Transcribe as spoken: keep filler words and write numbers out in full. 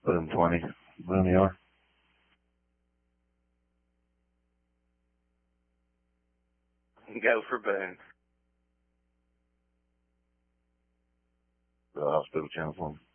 Put in twenty. Boone, you are. Go for Boone. The hospital channel for him.